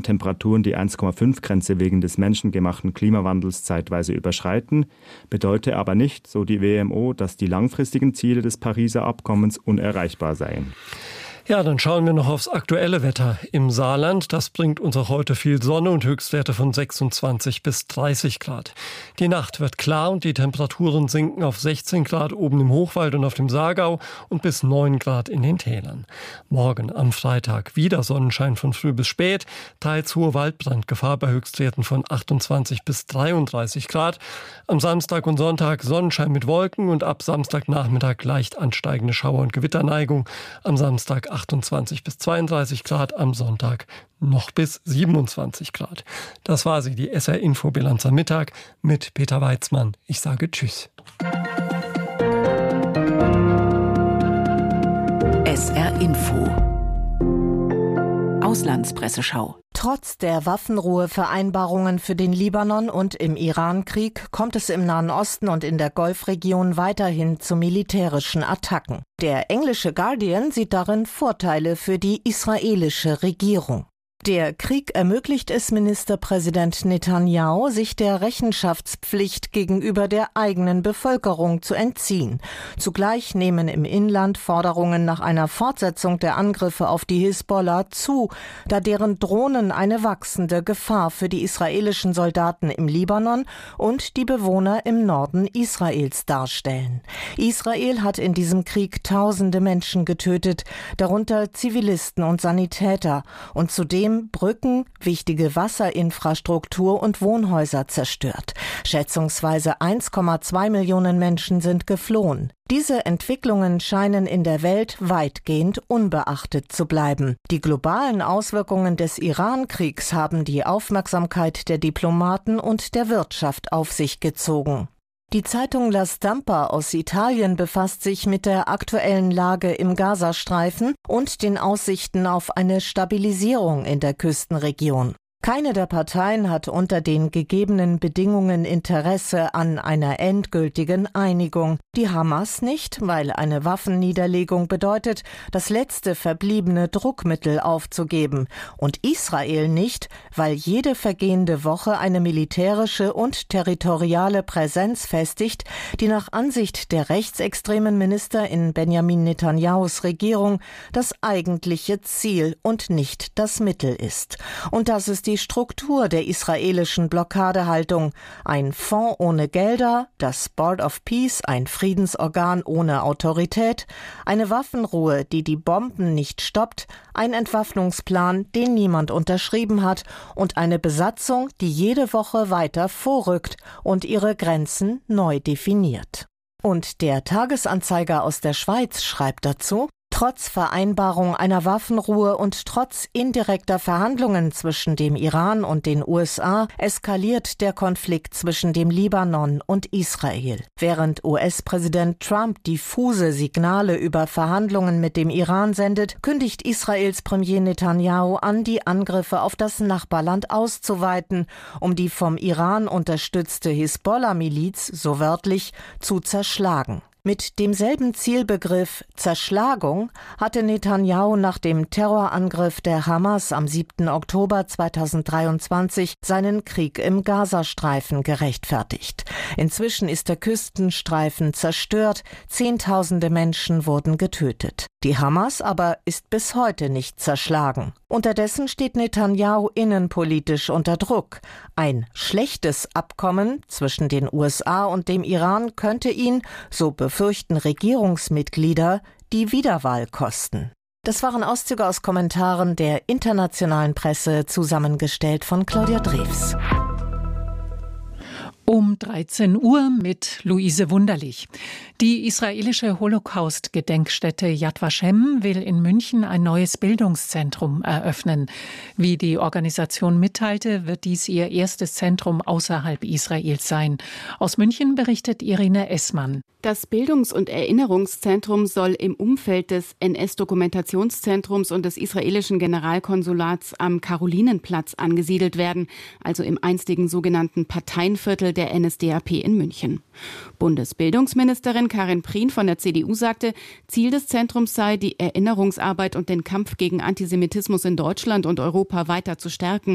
Temperaturen die 1,5-Grenze wegen des menschengemachten Klimawandels zeitweise überschreiten, bedeute aber nicht, so die WMO, dass die langfristigen Ziele des Pariser Abkommens unerreichbar seien. Ja, dann schauen wir noch aufs aktuelle Wetter im Saarland. Das bringt uns auch heute viel Sonne und Höchstwerte von 26 bis 30 Grad. Die Nacht wird klar und die Temperaturen sinken auf 16 Grad oben im Hochwald und auf dem Saargau und bis 9 Grad in den Tälern. Morgen am Freitag wieder Sonnenschein von früh bis spät, teils hohe Waldbrandgefahr bei Höchstwerten von 28 bis 33 Grad. Am Samstag und Sonntag Sonnenschein mit Wolken und ab Samstagnachmittag leicht ansteigende Schauer- und Gewitterneigung. Am Samstag 28 bis 32 Grad, am Sonntag noch bis 27 Grad. Das war sie, die SR-Info-Bilanz am Mittag mit Peter Weizmann. Ich sage Tschüss. SR-Info Auslandspresseschau. Trotz der Waffenruhevereinbarungen für den Libanon und im Iran-Krieg kommt es im Nahen Osten und in der Golfregion weiterhin zu militärischen Attacken. Der englische Guardian sieht darin Vorteile für die israelische Regierung. Der Krieg ermöglicht es Ministerpräsident Netanjahu, sich der Rechenschaftspflicht gegenüber der eigenen Bevölkerung zu entziehen. Zugleich nehmen im Inland Forderungen nach einer Fortsetzung der Angriffe auf die Hisbollah zu, da deren Drohnen eine wachsende Gefahr für die israelischen Soldaten im Libanon und die Bewohner im Norden Israels darstellen. Israel hat in diesem Krieg tausende Menschen getötet, darunter Zivilisten und Sanitäter, und zudem Brücken, wichtige Wasserinfrastruktur und Wohnhäuser zerstört. Schätzungsweise 1,2 Millionen Menschen sind geflohen. Diese Entwicklungen scheinen in der Welt weitgehend unbeachtet zu bleiben. Die globalen Auswirkungen des Iran-Kriegs haben die Aufmerksamkeit der Diplomaten und der Wirtschaft auf sich gezogen. Die Zeitung La Stampa aus Italien befasst sich mit der aktuellen Lage im Gazastreifen und den Aussichten auf eine Stabilisierung in der Küstenregion. Keine der Parteien hat unter den gegebenen Bedingungen Interesse an einer endgültigen Einigung. Die Hamas nicht, weil eine Waffenniederlegung bedeutet, das letzte verbliebene Druckmittel aufzugeben. Und Israel nicht, weil jede vergehende Woche eine militärische und territoriale Präsenz festigt, die nach Ansicht der rechtsextremen Minister in Benjamin Netanyahus Regierung das eigentliche Ziel und nicht das Mittel ist. Und das ist die Struktur der israelischen Blockadehaltung. Ein Fonds ohne Gelder, das Board of Peace, ein Friedensorgan ohne Autorität, eine Waffenruhe, die die Bomben nicht stoppt, ein Entwaffnungsplan, den niemand unterschrieben hat, und eine Besatzung, die jede Woche weiter vorrückt und ihre Grenzen neu definiert. Und der Tagesanzeiger aus der Schweiz schreibt dazu: Trotz Vereinbarung einer Waffenruhe und trotz indirekter Verhandlungen zwischen dem Iran und den USA eskaliert der Konflikt zwischen dem Libanon und Israel. Während US-Präsident Trump diffuse Signale über Verhandlungen mit dem Iran sendet, kündigt Israels Premier Netanjahu an, die Angriffe auf das Nachbarland auszuweiten, um die vom Iran unterstützte Hisbollah-Miliz, so wörtlich, zu zerschlagen. Mit demselben Zielbegriff Zerschlagung hatte Netanjahu nach dem Terrorangriff der Hamas am 7. Oktober 2023 seinen Krieg im Gazastreifen gerechtfertigt. Inzwischen ist der Küstenstreifen zerstört, Zehntausende Menschen wurden getötet. Die Hamas aber ist bis heute nicht zerschlagen. Unterdessen steht Netanjahu innenpolitisch unter Druck. Ein schlechtes Abkommen zwischen den USA und dem Iran könnte ihn, so befürchten Regierungsmitglieder, die Wiederwahl kosten. Das waren Auszüge aus Kommentaren der internationalen Presse, zusammengestellt von Claudia Drews. Um 13 Uhr mit Luise Wunderlich. Die israelische Holocaust-Gedenkstätte Yad Vashem will in München ein neues Bildungszentrum eröffnen. Wie die Organisation mitteilte, wird dies ihr erstes Zentrum außerhalb Israels sein. Aus München berichtet Irene Essmann. Das Bildungs- und Erinnerungszentrum soll im Umfeld des NS-Dokumentationszentrums und des israelischen Generalkonsulats am Karolinenplatz angesiedelt werden, also im einstigen sogenannten Parteienviertel der NSDAP in München. Bundesbildungsministerin Karin Prien von der CDU sagte, Ziel des Zentrums sei, die Erinnerungsarbeit und den Kampf gegen Antisemitismus in Deutschland und Europa weiter zu stärken.